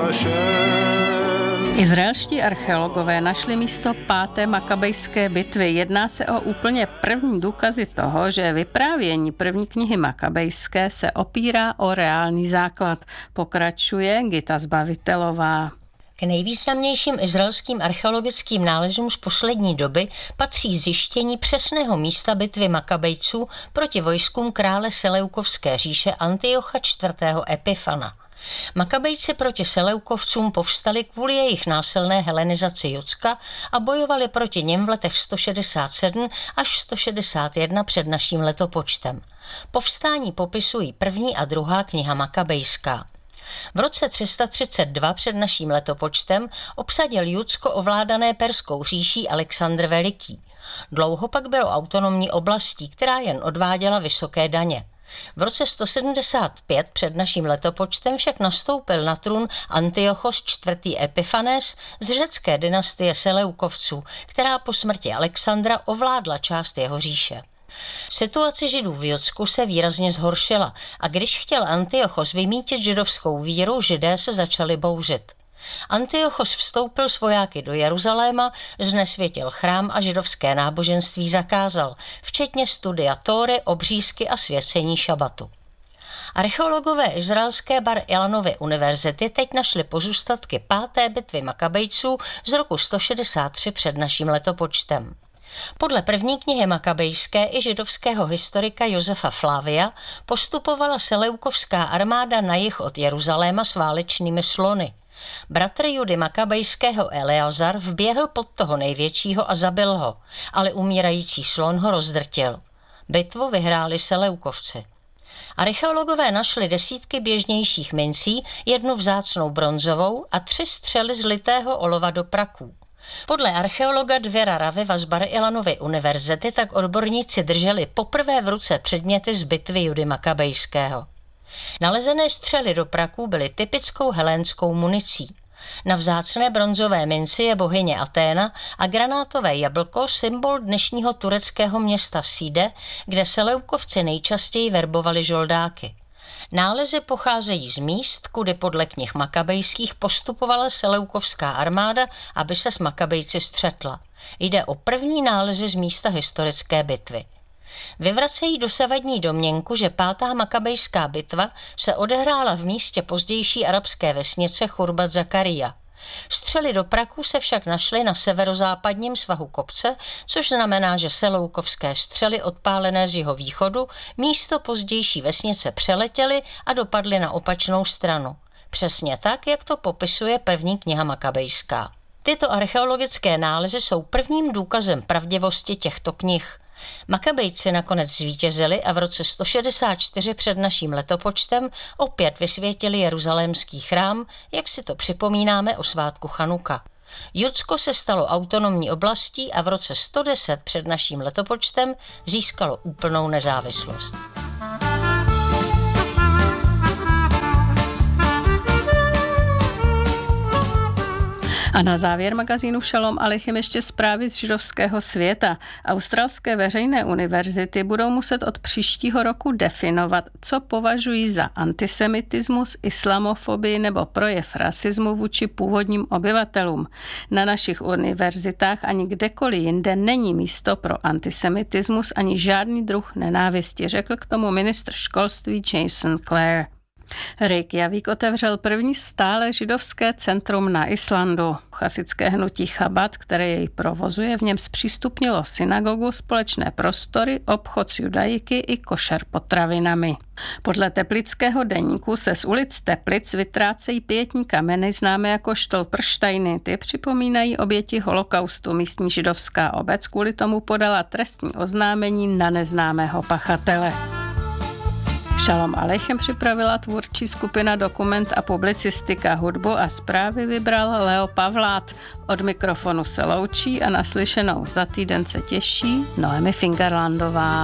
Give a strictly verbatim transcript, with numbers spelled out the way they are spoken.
Izraelští archeologové našli místo páté makabejské bitvy. Jedná se o úplně první důkazy toho, že vyprávění první knihy makabejské se opírá o reálný základ. Pokračuje Gita Zbavitelová. K nejvýznamnějším izraelským archeologickým nálezům z poslední doby patří zjištění přesného místa bitvy Makabejců proti vojskům krále Seleukovské říše Antiocha čtvrtého. Epifana. Makabejci proti Seleukovcům povstali kvůli jejich násilné helenizaci Judska a bojovali proti nim v letech sto šedesát sedm až sto šedesát jedna před naším letopočtem. Povstání popisují první a druhá kniha Makabejská. V roce tři sta třicet dva před naším letopočtem obsadil Judsko ovládané Perskou říší Alexandr Veliký. Dlouho pak bylo autonomní oblastí, která jen odváděla vysoké daně. V roce sto sedmdesát pět před naším letopočtem však nastoupil na trůn Antiochos čtvrtý. Epifanes z řecké dynastie Seleukovců, která po smrti Alexandra ovládla část jeho říše. Situace Židů v Judsku se výrazně zhoršila a když chtěl Antiochos vymítit židovskou víru, Židé se začali bouřit. Antiochos vstoupil s vojáky do Jeruzaléma, znesvětil chrám a židovské náboženství zakázal, včetně studia Tóry, obřízky a svěcení šabatu. Archeologové izraelské Bar Ilanovy univerzity teď našli pozůstatky páté bitvy Makabejců z roku sto šedesát tři před naším letopočtem. Podle první knihy Makabejské i židovského historika Josefa Flavia postupovala seleukovská armáda na jih od Jeruzaléma s válečnými slony. Bratr Judy Makabejského Eleazar vběhl pod toho největšího a zabil ho, ale umírající slon ho rozdrtil. Bitvu vyhráli Seleukovci. Archeologové našli desítky běžnějších mincí, jednu vzácnou bronzovou a tři střely z litého olova do praků. Podle archeologa Dvěra Raviva z Bar Ilanovy univerzity tak odborníci drželi poprvé v ruce předměty z bitvy Judy Makabejského. Nalezené střely do praků byly typickou helénskou municí. Na vzácné bronzové minci je bohyně Aténa a granátové jablko symbol dnešního tureckého města Side, kde Seleukovci nejčastěji verbovali žoldáky. Nálezy pocházejí z míst, kudy podle knih makabejských postupovala seleukovská armáda, aby se s Makabejci střetla. Jde o první nálezy z místa historické bitvy. Vyvracejí dosavadní domněnku, že pátá makabejská bitva se odehrála v místě pozdější arabské vesnice Churbat Zakaria. Střely do praků se však našly na severozápadním svahu kopce, což znamená, že seleukovské střely odpálené z jeho východu místo pozdější vesnice přeletěly a dopadly na opačnou stranu. Přesně tak, jak to popisuje první kniha Makabejská. Tyto archeologické nálezy jsou prvním důkazem pravdivosti těchto knih. Makabejci nakonec zvítězili a v roce sto šedesát čtyři před naším letopočtem opět vysvětili jeruzalémský chrám, jak si to připomínáme o svátku Chanuka. Judsko se stalo autonomní oblastí a v roce sto deset před naším letopočtem získalo úplnou nezávislost. A na závěr magazínu Šalom Aleichem ještě zprávy z židovského světa. Australské veřejné univerzity budou muset od příštího roku definovat, co považují za antisemitismus, islamofobii nebo projev rasismu vůči původním obyvatelům. Na našich univerzitách ani kdekoliv jinde není místo pro antisemitismus ani žádný druh nenávisti, řekl k tomu ministr školství Jason Clare. Reykjavík otevřel první stále židovské centrum na Islandu. Chasické hnutí Chabad, které jej provozuje, v něm zpřístupnilo synagogu, společné prostory, obchod s judajiky i košer potravinami. Podle teplického deníku se z ulic Teplic vytrácejí pietní kameny známé jako štolprštajny. Ty připomínají oběti holokaustu. Místní židovská obec kvůli tomu podala trestní oznámení na neznámého pachatele. Šalom Aleichem připravila tvůrčí skupina Dokument a publicistika, hudbu a zprávy vybral Leo Pavlát. Od mikrofonu se loučí a naslyšenou za týden se těší Noemi Fingerlandová.